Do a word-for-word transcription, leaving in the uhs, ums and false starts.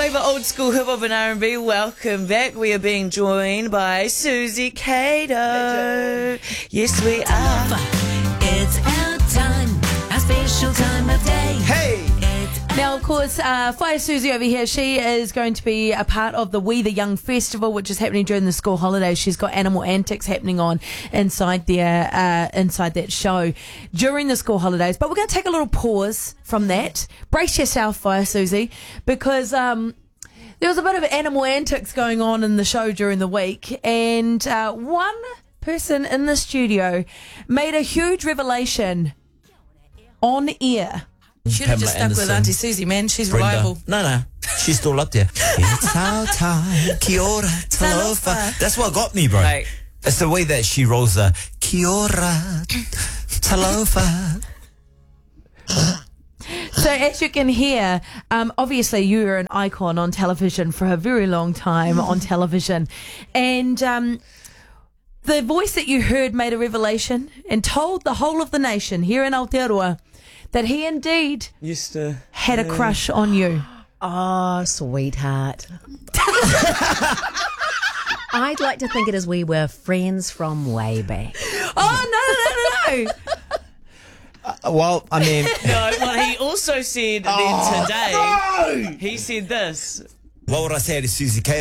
favourite old school hip hop and R and B. Welcome back. We are being joined by Susie Cato. Yes, we are. It's our time, our special time of day. Hey! Now, of course, uh, Fire Susie over here, she is going to be a part of the We the Young Festival, which is happening during the school holidays. She's got animal antics happening on inside there, uh, inside that show during the school holidays. But we're going to take a little pause from that. Brace yourself, Fire Susie, because um, there was a bit of animal antics going on in the show during the week, and uh, one person in the studio made a huge revelation on air. Should have just stuck Anderson. with Auntie Susie, man. She's Brenda. reliable. No, no. She's still up there. It's our time. Kia ora, talofa. That's what got me, bro. Right. It's the way that she rolls the kia ora, talofa. So as you can hear, um, obviously you were an icon on television for a very long time on television. And um, the voice that you heard made a revelation and told the whole of the nation here in Aotearoa that he indeed Used to. had a crush on you. Oh, sweetheart. I'd like to think it as we were friends from way back. Oh, no, no, no, no, no. Uh, well, I mean... No, well, he also said then today, he said this. What would I say to Susie Cato?